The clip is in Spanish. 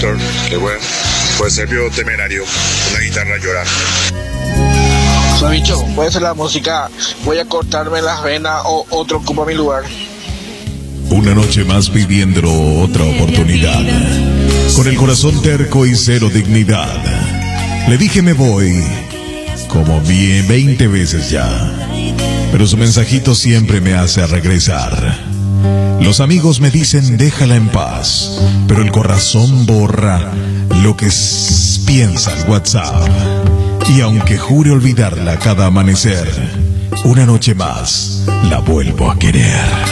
Héctor, que bueno, pues Sergio Temerario, una guitarra llorar. Sabicho, puede ser la música Voy a cortarme las venas o Otro ocupa mi lugar. Una noche más pidiendo otra oportunidad. Con el corazón terco y cero dignidad. Le dije me voy como 20 veces ya. Pero su mensajito siempre me hace regresar. Los amigos me dicen déjala en paz, pero el corazón borra lo que piensa el WhatsApp. Y aunque jure olvidarla cada amanecer, una noche más la vuelvo a querer.